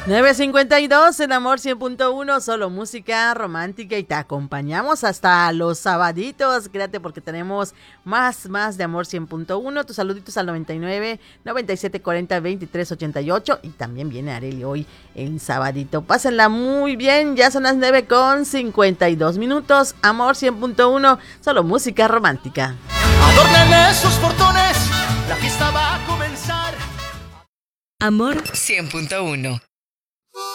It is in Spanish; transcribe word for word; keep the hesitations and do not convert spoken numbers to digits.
nueve cincuenta y dos en Amor cien punto uno, solo música romántica y te acompañamos hasta los sabaditos. Quédate porque tenemos más, más de Amor cien punto uno. Tus saluditos al noventa y nueve, noventa y siete, cuarenta, veintitrés, ochenta y ocho. Y también viene Areli hoy en sabadito. Pásenla muy bien, ya son las nueve con cincuenta y dos minutos. Amor cien punto uno, solo música romántica. Adornen esos portones, la fiesta va a comenzar. Amor cien punto uno.